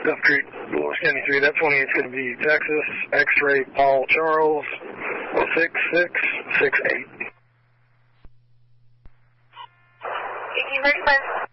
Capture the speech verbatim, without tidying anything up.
Duff Creek, Dolores County three, that twenty-eight's going to be Texas, X-ray Paul Charles, six six six eight. eighteen thirty-five.